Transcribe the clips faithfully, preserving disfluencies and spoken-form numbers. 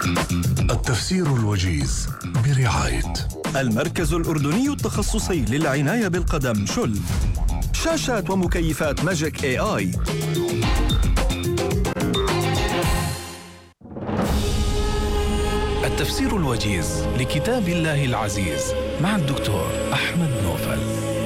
التفسير الوجيز برعاية المركز الأردني التخصصي للعناية بالقدم شل. شاشات ومكيفات ماجيك اي اي. التفسير الوجيز لكتاب الله العزيز مع الدكتور أحمد نوفل.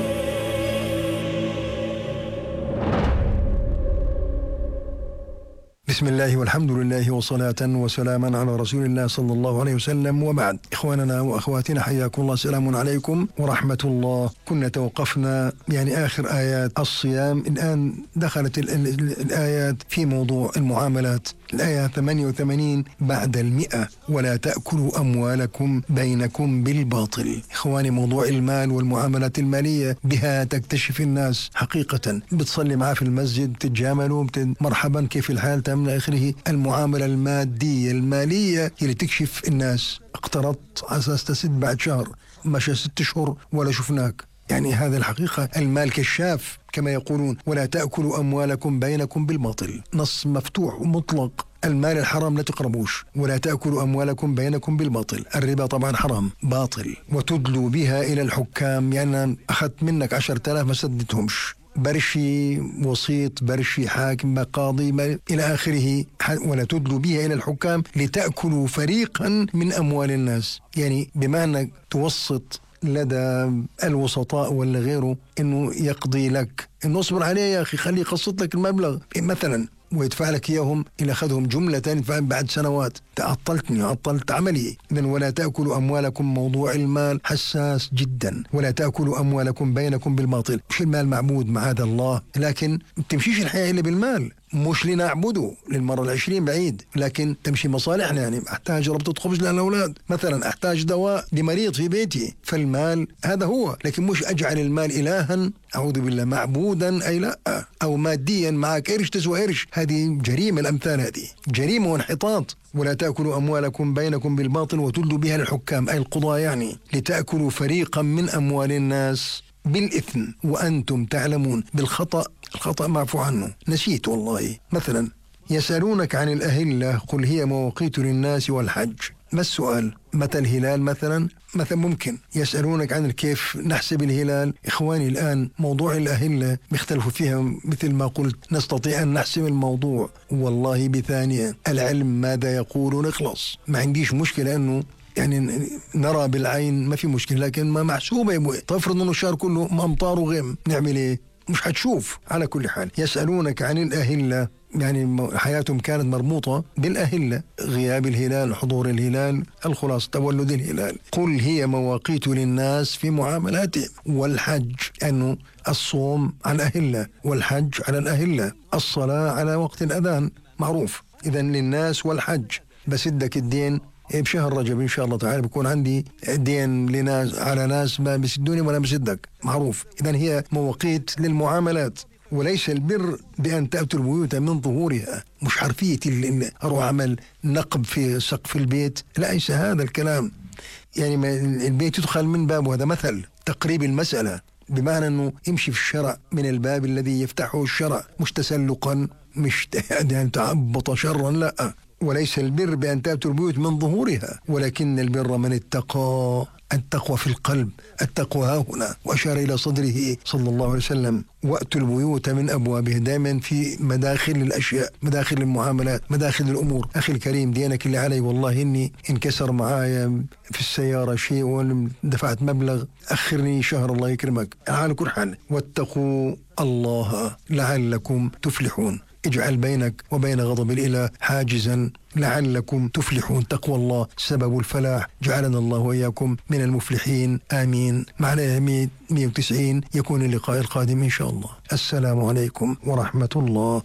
بسم الله والحمد لله وصلاة وسلاما على رسول الله صلى الله عليه وسلم، وبعد. إخواننا وأخواتنا حياكم الله، سلام عليكم ورحمة الله. كنا توقفنا يعني آخر آيات الصيام، الآن دخلت ال ال ال الآيات في موضوع المعاملات. الآية ثمانية وثمانين بعد المئة: ولا تأكلوا أموالكم بينكم بالباطل. إخواني، موضوع المال والمعاملات المالية بها تكتشف الناس حقيقة. بتصلي معاه في المسجد، بتتجاملوا، مرحبا كيف الحال تم إلى آخره. المعاملة المادية المالية هي اللي تكشف الناس. اقترضت على أساس تسد بعد شهر، مشى ست شهور ولا شفناك. يعني هذا الحقيقة، المال كشاف كما يقولون. ولا تأكلوا أموالكم بينكم بالباطل، نص مفتوح ومطلق. المال الحرام لا تقربوش. ولا تأكلوا أموالكم بينكم بالباطل، الربا طبعا حرام باطل. وتدلوا بها إلى الحكام، يعني أخذت منك عشرة آلاف ما سددتهمش، برشي وسيط، برشي حاكم، قاضي، إلى آخره. ولا تدلوا بها إلى الحكام لتأكلوا فريقا من أموال الناس، يعني بمعنى توسط لدى الوسطاء ولا غيره إنه يقضي لك، إنه اصبر عليه يا أخي، خليه يقسط لك المبلغ مثلا ويدفع لك إياهم. إلى أخذهم جملة بعد سنوات، تعطلتني عطلت عملي. إذن ولا تأكلوا أموالكم، موضوع المال حساس جدا. ولا تأكلوا أموالكم بينكم بالباطل. مش المال معبود معاذ الله، لكن تمشيش الحياة إلا بالمال. مش لنعبده للمرة العشرين بعيد، لكن تمشي مصالحنا. يعني أحتاج ربطة خبز للأولاد مثلا، أحتاج دواء لمريض في بيتي، فالمال هذا هو. لكن مش أجعل المال إلها، أعوذ بالله، معبودا أي لا، أو ماديا معك قرش تسوى قرش. هذه جريمة، الأمثال هذه جريمة وانحطاط. ولا تأكلوا أموالكم بينكم بالباطل وتدلوا بها الحكام أي القضاة، يعني لتأكلوا فريقا من أموال الناس بالإثم وأنتم تعلمون. بالخطأ، الخطأ معفو عنه، نسيت والله. مثلا يسألونك عن الأهلة قل هي مواقيت للناس والحج. ما السؤال؟ متى الهلال مثلا؟ مثلا ممكن يسألونك عن كيف نحسب الهلال. إخواني، الآن موضوع الأهلة بيختلفوا فيها، مثل ما قلت نستطيع أن نحسم الموضوع والله بثانية. العلم ماذا يقول نخلص. ما عنديش مشكلة أنه يعني نرى بالعين، ما في مشكلة، لكن ما محسوبة. يبوي تفرض أنه الشهر كله أمطار وغيم، نعمل إيه؟ مش حتشوف. على كل حال، يسألونك عن الأهلة، يعني حياتهم كانت مربوطة بالأهلة، غياب الهلال، حضور الهلال، الخلاص تولد الهلال. قل هي مواقيت للناس في معاملاتهم والحج، أنه الصوم على الأهلة والحج على الأهلة، الصلاة على وقت الأذان معروف. إذن للناس والحج. بسدك الدين بشهر رجب إن شاء الله تعالى، بيكون عندي دين لناس على ناس ما بيسدوني ولا بسدك، معروف. إذن هي مواقيت للمعاملات. وليس البر بأن تأتوا البيوت من ظهورها. مش حرفية اللي أروح أعمل نقب في سقف البيت، ليس هذا الكلام. يعني البيت يدخل من بابه، هذا مثل تقريب المسألة، بمعنى أنه يمشي في الشرع من الباب الذي يفتحه الشرع، مش تسلقا، مش يعني تعبط شرا، لا. وليس البر بأن تأتوا البيوت من ظهورها، ولكن البر من اتقى. التقوى في القلب، التقوى ها هنا. وأشار إلى صدره صلى الله عليه وسلم: وأتوا البيوت من أبوابه. دائما في مداخل الأشياء، مداخل المعاملات، مداخل الأمور. أخي الكريم، دينك اللي علي، والله إني انكسر معايا في السيارة شيء ودفعت مبلغ، أخرني شهر الله يكرمك. على كل حال، واتقوا الله لعلكم تفلحون. اجعل بينك وبين غضب الإله حاجزا لعلكم تفلحون. تقوى الله سبب الفلاح. جعلنا الله وإياكم من المفلحين، آمين. معنا مئة وتسعين، يكون اللقاء القادم إن شاء الله. السلام عليكم ورحمة الله.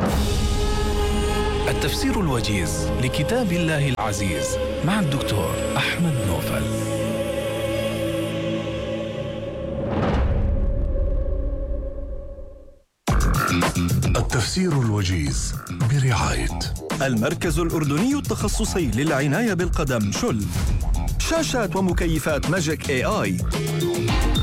التفسير الوجيز لكتاب الله العزيز مع الدكتور أحمد نوفل. التفسير الوجيز برعاية المركز الأردني التخصصي للعناية بالقدم شل. شاشات ومكيفات ماجيك اي اي.